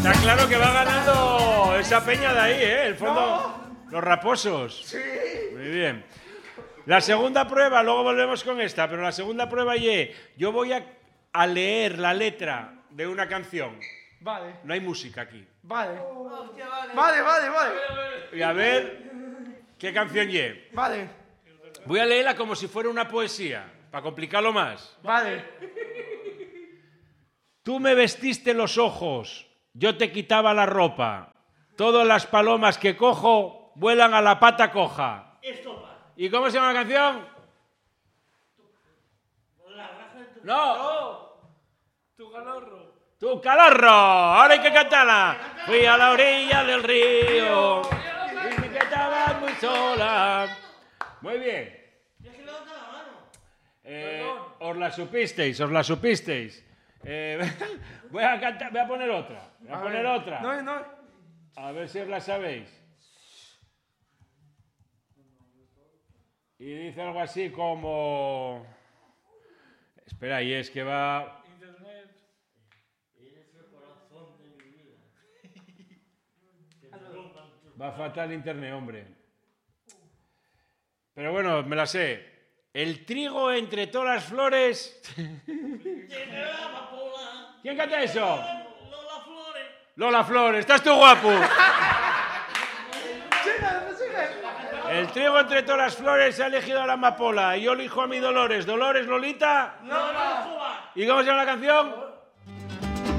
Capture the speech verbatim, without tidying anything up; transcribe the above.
Está claro que va ganando esa peña de ahí, ¿eh? El fondo, no. Los raposos. Sí. Muy bien. La segunda prueba, luego volvemos con esta, pero la segunda prueba, ye, yo voy a, a leer la letra de una canción. Vale. No hay música aquí. Vale. Oh, hostia, vale. Vale, vale, vale. Y a ver qué canción ye. Vale. Voy a leerla como si fuera una poesía, para complicarlo más. Vale. Tú me vestiste los ojos, yo te quitaba la ropa. Todas las palomas que cojo vuelan a la pata coja. Estopa. ¿Y cómo se llama la canción? La raja de tu... No. No. Tu calorro. ¡Tu calorro! Ahora hay que cantarla. Fui a la orilla del río y vi que estabas muy sola. Muy bien. Ya se levanta la mano. Eh, os la supisteis, os la supisteis. Eh, voy a cantar, voy a poner otra. Voy a, A poner ver. otra. No, no. A ver si os la sabéis. Y dice algo así como... Espera, y es que va... Internet. Eres el corazón de mi vida. Va fatal internet, hombre. Pero bueno, me la sé. El trigo entre todas las flores... Llega la pola. ¿Quién canta eso? Lola Flores. Lola Flores, estás tú guapo. Sigue, sigue. El trigo entre todas las flores se ha elegido a la amapola y yo elijo a mi Dolores. ¿Dolores, Lolita? No, no, no. ¿Y cómo se llama la canción?